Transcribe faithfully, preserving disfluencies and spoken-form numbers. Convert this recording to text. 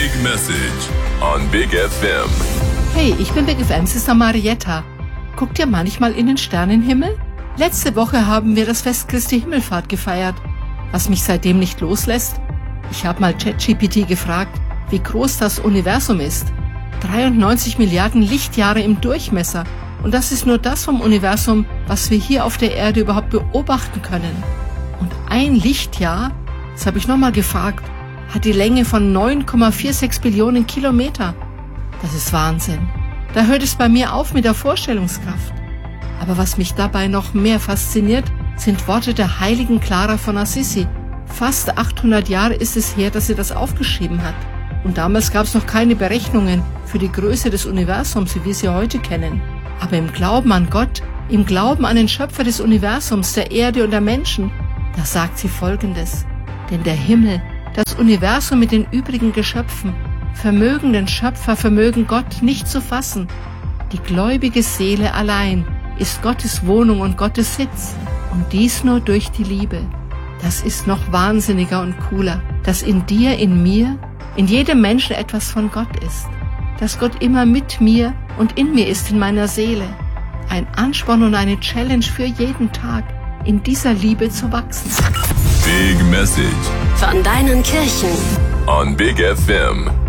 Big Message on Big F M. Hey, ich bin Big F M-Sister Marietta. Guckt ihr manchmal in den Sternenhimmel? Letzte Woche haben wir das Fest Christi Himmelfahrt gefeiert. Was mich seitdem nicht loslässt? Ich habe mal ChatGPT gefragt, wie groß das Universum ist. dreiundneunzig Milliarden Lichtjahre im Durchmesser. Und das ist nur das vom Universum, was wir hier auf der Erde überhaupt beobachten können. Und ein Lichtjahr, das habe ich nochmal gefragt, hat die Länge von neun Komma sechsundvierzig Billionen Kilometer. Das ist Wahnsinn. Da hört es bei mir auf mit der Vorstellungskraft. Aber was mich dabei noch mehr fasziniert, sind Worte der heiligen Clara von Assisi. Fast achthundert Jahre ist es her, dass sie das aufgeschrieben hat. Und damals gab es noch keine Berechnungen für die Größe des Universums, wie wir sie heute kennen. Aber im Glauben an Gott, im Glauben an den Schöpfer des Universums, der Erde und der Menschen, da sagt sie Folgendes: Denn der Himmel, das Universum mit den übrigen Geschöpfen, vermögen den Schöpfer, vermögen Gott nicht zu fassen. Die gläubige Seele allein ist Gottes Wohnung und Gottes Sitz. Und dies nur durch die Liebe. Das ist noch wahnsinniger und cooler, dass in dir, in mir, in jedem Menschen etwas von Gott ist. Dass Gott immer mit mir und in mir ist, in meiner Seele. Ein Ansporn und eine Challenge für jeden Tag, in dieser Liebe zu wachsen. Big Message von deinen Kirchen on Big F M.